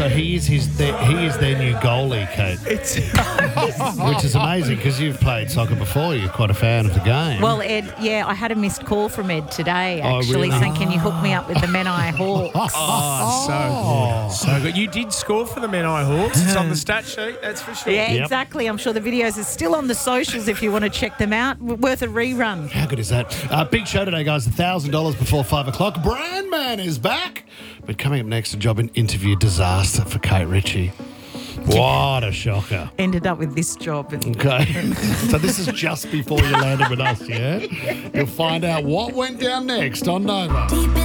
So he is their new goalie, Kate. Which is amazing because you've played soccer before. You're quite a fan of the game. Well, Ed, I had a missed call from Ed today, Oh, actually, really? saying, can you hook me up with the Menai Hawks? So good. You did score for the Menai Hawks. It's on the stat sheet, that's for sure. Yeah, exactly. I'm sure the videos are still on the socials if you want to check them out. Worth a rerun. How good is that? Big show today, guys. $1,000 before 5 o'clock. Brand Man is back. But coming up next, a job interview disaster for Kate Ritchie. What a shocker. Ended up with this job. Okay. So this is just before you landed with us, yeah? You'll find out what went down next on Nova.